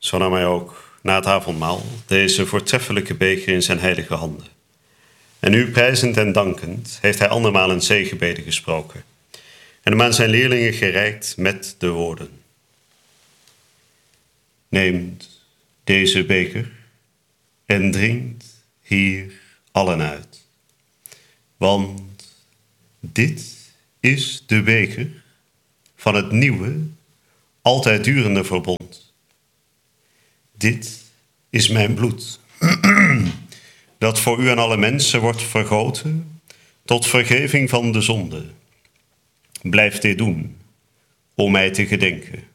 Zo nam hij ook na het avondmaal deze voortreffelijke beker in zijn heilige handen. En nu prijzend en dankend heeft hij andermaal een zegenbede gesproken en hem aan zijn leerlingen gereikt met de woorden: Neemt deze beker en drinkt hier allen uit. Want dit is de beker van het nieuwe, altijd durende verbond. Dit is mijn bloed, dat voor u en alle mensen wordt vergoten tot vergeving van de zonde. Blijf dit doen, om mij te gedenken.